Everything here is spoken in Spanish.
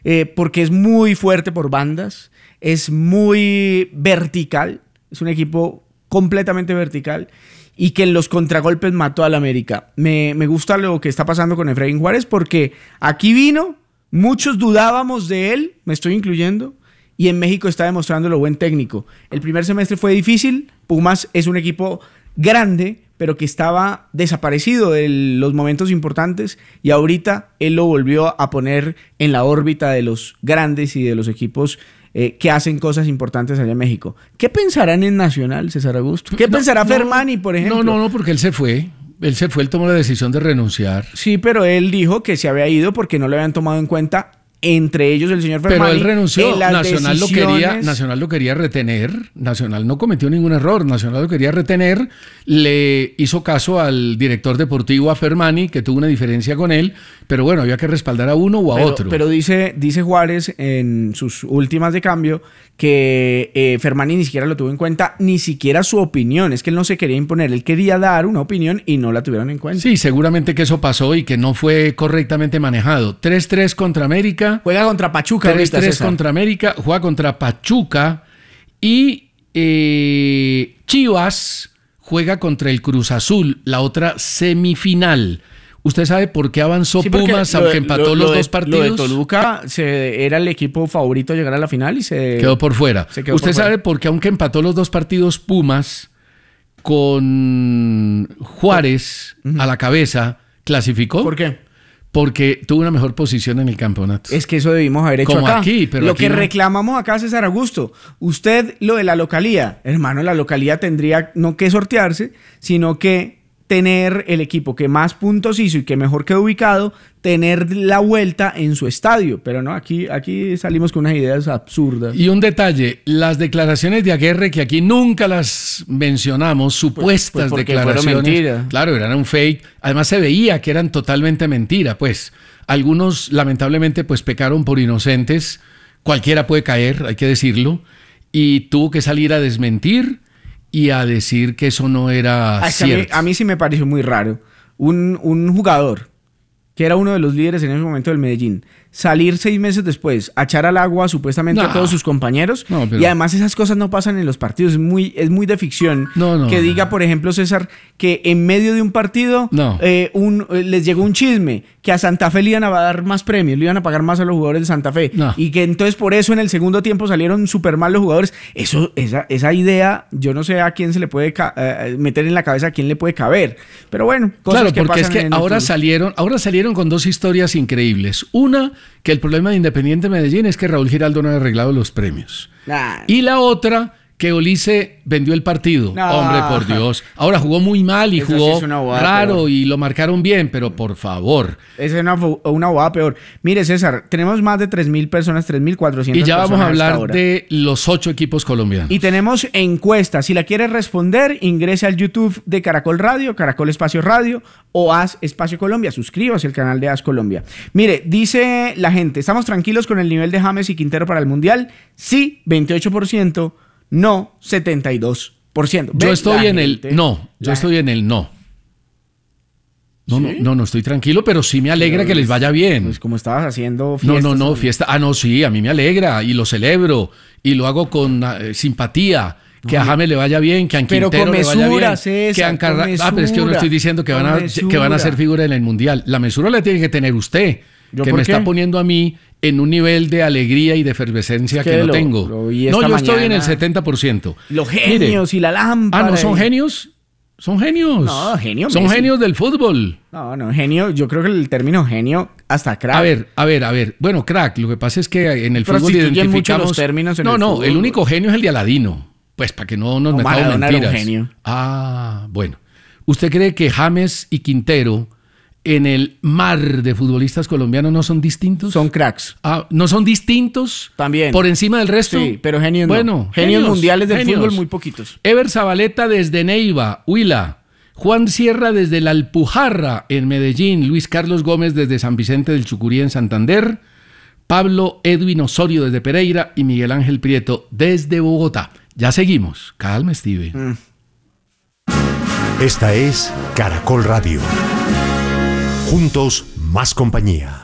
porque es muy fuerte por bandas, es muy vertical, es un equipo completamente vertical y que en los contragolpes mató al América. Me gusta lo que está pasando con Efraín Juárez porque aquí vino, muchos dudábamos de él, me estoy incluyendo, y en México está demostrando lo buen técnico. El primer semestre fue difícil, Pumas es un equipo grande, pero que estaba desaparecido de los momentos importantes y ahorita él lo volvió a poner en la órbita de los grandes y de los equipos que hacen cosas importantes allá en México. ¿Qué pensarán en Nacional, César Augusto? ¿Qué pensará Fermani, por ejemplo? No, porque él se fue. Él tomó la decisión de renunciar. Sí, pero él dijo que se había ido porque no le habían tomado en cuenta, entre ellos el señor Fermani. Pero él renunció. Nacional decisiones... lo quería retener. Nacional no cometió ningún error. Nacional lo quería retener. Le hizo caso al director deportivo, a Fermani, que tuvo una diferencia con él. Pero bueno, había que respaldar a uno o a otro. Pero dice Juárez en sus últimas de cambio que Fermani ni siquiera lo tuvo en cuenta, ni siquiera su opinión. Es que él no se quería imponer. Él quería dar una opinión y no la tuvieron en cuenta. Sí, seguramente que eso pasó y que no fue correctamente manejado. 3-3 contra América. Juega contra Pachuca. 3-3 contra América. Juega contra Pachuca. Y Chivas juega contra el Cruz Azul, la otra semifinal. ¿Usted sabe por qué avanzó Pumas, aunque empató los dos partidos? Lo de Toluca era el equipo favorito a llegar a la final y se quedó por fuera. ¿Usted sabe por qué, aunque empató los dos partidos, Pumas, con Juárez a la cabeza, clasificó? ¿Por qué? Porque tuvo una mejor posición en el campeonato. Es que eso debimos haber hecho como acá. Aquí, pero lo aquí que no. Reclamamos acá, César Augusto. Usted, lo de la localía. Hermano, la localía tendría no que sortearse, sino que tener el equipo que más puntos hizo y que mejor quedó ubicado, tener la vuelta en su estadio. Pero no, aquí salimos con unas ideas absurdas. Y un detalle, las declaraciones de Aguerre, que aquí nunca las mencionamos, supuestas pues declaraciones. Fueron mentira. Claro, eran un fake. Además se veía que eran totalmente mentira. Pues algunos lamentablemente pues pecaron por inocentes. Cualquiera puede caer, hay que decirlo. Y tuvo que salir a desmentir y a decir que eso no era cierto. A mí sí me pareció muy raro. Un jugador que era uno de los líderes en ese momento del Medellín, salir 6 meses después a echar al agua supuestamente a todos sus compañeros, y además esas cosas no pasan en los partidos, es muy de ficción. Que diga, por ejemplo, César, que en medio de un partido les llegó un chisme que a Santa Fe le iban a dar más premios, le iban a pagar más a los jugadores de Santa Fe, y que entonces por eso en el segundo tiempo salieron súper mal los jugadores. Esa idea, yo no sé a quién se le puede meter en la cabeza, a quién le puede caber, pero bueno, cosas que pasan. Claro, porque es que ahora salieron con dos historias increíbles. Una, que el problema de Independiente Medellín es que Raúl Giraldo no ha arreglado los premios. Y la otra, que Olise vendió el partido. Hombre, por Dios. Ahora jugó muy mal y jugó raro peor. Y lo marcaron bien, pero por favor. Esa es una bobada peor. Mire, César, tenemos más de 3.000 personas, 3.400 y ya vamos a hablar de los 8 equipos colombianos. Y tenemos encuesta. Si la quiere responder, ingrese al YouTube de Caracol Radio, Caracol Espacio Radio o Haz Espacio Colombia. Suscríbase al canal de Haz Colombia. Mire, dice la gente, ¿estamos tranquilos con el nivel de James y Quintero para el Mundial? Sí, 28%. No, 72%. Yo estoy en el no. Estoy en el no. No estoy tranquilo, pero sí me alegra que les vaya bien. Pues como estabas haciendo fiestas. No, fiesta. Sí, a mí me alegra y lo celebro y lo hago con simpatía. Que a James le vaya bien, que a Quintero le vaya bien. César, que a pero es que yo no estoy diciendo que van a ser figura en el Mundial. La mesura la tiene que tener usted, que me está poniendo a mí en un nivel de alegría y de efervescencia que no tengo. Yo estoy en el 70%. Los genios y la lámpara. ¿No son genios? Son genios. No, genio. Son genios del fútbol. No, genio. Yo creo que el término genio hasta crack. A ver. Bueno, crack. Lo que pasa es que en el fútbol identificamos mucho los términos en el fútbol. El único genio es el de Aladino. Pues para que no nos metamos mentiras. Era un genio. Bueno. ¿Usted cree que James y Quintero en el mar de futbolistas colombianos no son distintos? Son cracks. ¿No son distintos? También. ¿Por encima del resto? Sí, pero genios no. Genios mundiales del fútbol muy poquitos. Ever Zabaleta desde Neiva, Huila. Juan Sierra desde la Alpujarra en Medellín. Luis Carlos Gómez desde San Vicente del Chucurí en Santander. Pablo Edwin Osorio desde Pereira y Miguel Ángel Prieto desde Bogotá. Ya seguimos. Calma, Steve. Esta es Caracol Radio. Juntos, más compañía.